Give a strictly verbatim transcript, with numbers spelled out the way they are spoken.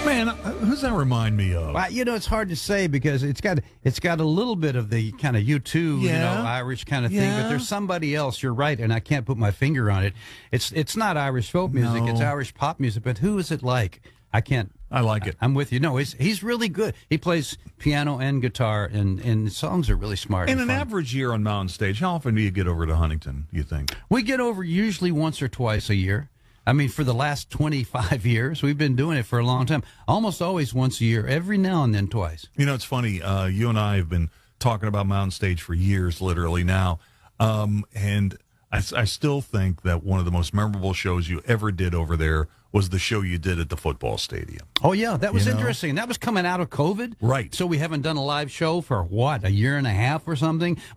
Man, who's that remind me of? Well, you know, it's hard to say because it's got it's got a little bit of the kind of U two, Yeah. you know, Irish kind of thing. Yeah. But there's somebody else. You're right, and I can't put my finger on it. It's it's not Irish folk music. No. It's Irish pop music. But who is it like? I can't. I like it. I'm with you. No, he's he's really good. He plays piano and guitar, and and the songs are really smart. In and an fun. average year on Mountain Stage, how often do you get over to Huntington, you think? We get over usually once or twice a year. I mean, for the last twenty-five years, we've been doing it for a long time. Almost always once a year, every now and then twice. You know, it's funny. Uh, you and I have been talking about Mountain Stage for years, literally now. Um, and I, I still think that one of the most memorable shows you ever did over there was the show you did at the football stadium. Oh, yeah, that was You know? interesting. That was coming out of COVID. Right. So we haven't done a live show for, what, a year and a half or something?